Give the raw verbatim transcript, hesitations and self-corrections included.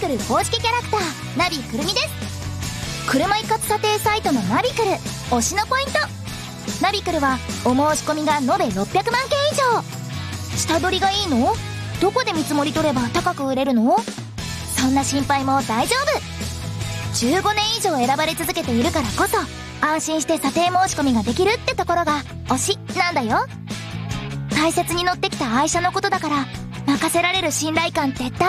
ル公式キャラクターナビくるみです。車一括査定サイトのナビクル推しのポイント。ナビクルはお申し込みが延べろっぴゃくまんけん以上。下取りがいいの？どこで見積もり取れば高く売れるの？そんな心配も大丈夫。じゅうごねん以上選ばれ続けているからこそ安心して査定申し込みができるってところが推しなんだよ。大切に乗ってきた愛車のことだから任せられる信頼感って